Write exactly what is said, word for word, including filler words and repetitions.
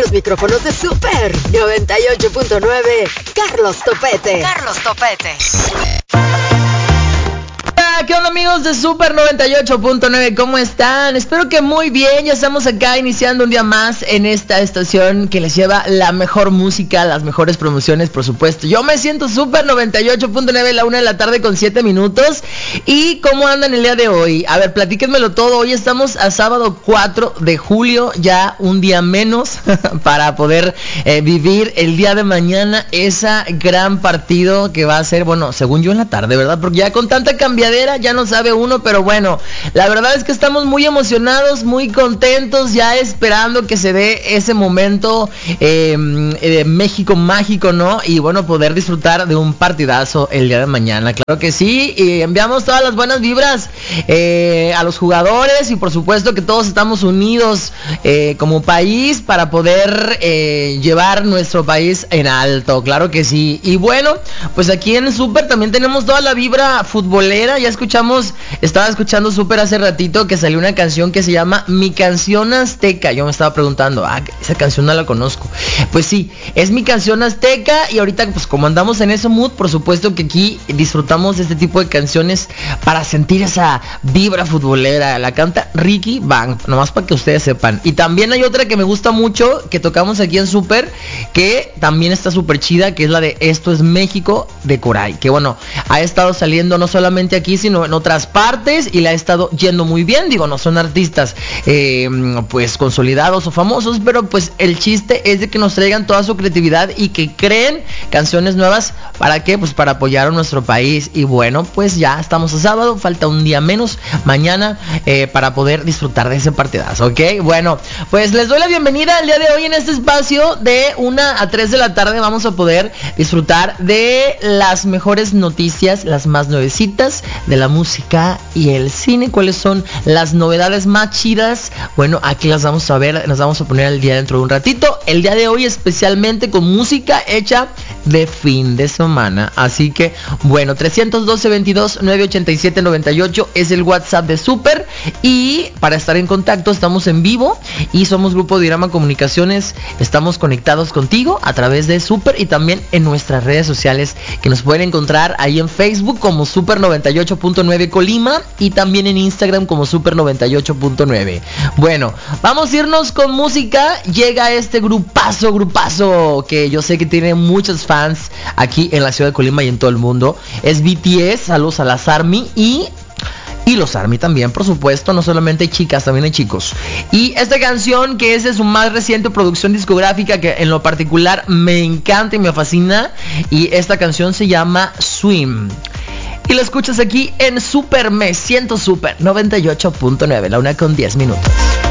los micrófonos de Super noventa y ocho punto nueve, Carlos Topete. Carlos Topete. ¿Qué onda, amigos de Super noventa y ocho punto nueve? ¿Cómo están? Espero que muy bien. Ya estamos acá iniciando un día más en esta estación que les lleva la mejor música, las mejores promociones, por supuesto. Yo me siento Super noventa y ocho punto nueve, la una de la tarde con siete minutos. ¿Y cómo andan el día de hoy? A ver, platíquenmelo todo. Hoy estamos a sábado cuatro de julio, ya un día menos para poder eh, vivir el día de mañana esa gran partido que va a ser, bueno, según yo en la tarde, ¿verdad? Porque ya con tanta cambiadera ya no sabe uno, pero bueno, la verdad es que estamos muy emocionados, muy contentos, ya esperando que se dé ese momento eh, de México mágico, ¿no? Y bueno, poder disfrutar de un partidazo el día de mañana, claro que sí. Y enviamos todas las buenas vibras eh, a los jugadores y por supuesto que todos estamos unidos eh, como país para poder eh, llevar nuestro país en alto, claro que sí. Y bueno, pues aquí en Super también tenemos toda la vibra futbolera. Ya escuchamos, estaba escuchando Super hace ratito que salió una canción que se llama Mi Canción Azteca. Yo me estaba preguntando, ah, esa canción no la conozco. Pues sí, es Mi Canción Azteca. Y ahorita pues como andamos en ese mood, por supuesto que aquí disfrutamos de este tipo de canciones para sentir esa vibra futbolera. La canta Ricky Bang, nomás para que ustedes sepan. Y también hay otra que me gusta mucho, que tocamos aquí en Super, que también está súper chida, que es la de Esto es México, de Coray. Que bueno, ha estado saliendo no solamente aquí, sino en otras partes y le ha estado yendo muy bien. Digo, no son artistas eh, pues consolidados o famosos, pero pues el chiste es de que nos traigan toda su creatividad y que creen canciones nuevas. ¿Para qué? Pues para apoyar a nuestro país. Y bueno, pues ya estamos a sábado, falta un día menos mañana eh, para poder disfrutar de ese partidazo, ¿ok? Bueno, pues les doy la bienvenida el día de hoy en este espacio de una a tres de la tarde. Vamos a poder disfrutar de las mejores noticias, las más nuevecitas de la música y el cine. ¿Cuáles son las novedades más chidas? Bueno, aquí las vamos a ver, nos vamos a poner al día dentro de un ratito. El día de hoy especialmente con música hecha de fin de semana. Así que, bueno, trescientos doce, veintidós, novecientos ochenta y siete, noventa y ocho es el WhatsApp de Super. Y para estar en contacto estamos en vivo y somos Grupo Diorama Comunicaciones. Estamos conectados contigo a través de Super y también en nuestras redes sociales que nos pueden encontrar ahí en Facebook como Super noventa y ocho punto nueve Colima y también en Instagram como Super noventa y ocho punto nueve. Bueno, vamos a irnos con música. Llega este grupazo, grupazo que yo sé que tiene muchos fans aquí en la ciudad de Colima y en todo el mundo. Es B T S, saludos a las ARMY y... Y los ARMY también, por supuesto, no solamente hay chicas, también hay chicos. Y esta canción que es de su más reciente producción discográfica, que en lo particular me encanta y me fascina. Y esta canción se llama Swim. Y lo escuchas aquí en Super, me siento Super noventa y ocho punto nueve, la una con diez minutos.